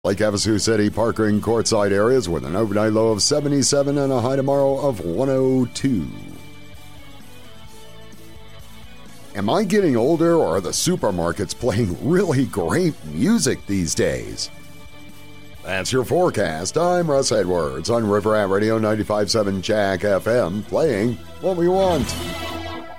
Lake Havasu City, Parker, and Quartzsite areas with an overnight low of 77 and a high tomorrow of 102. Am I getting older, or are the supermarkets playing really great music these days? That's your forecast. I'm Russ Edwards on River Rat Radio 95.7 Jack FM, playing what we want.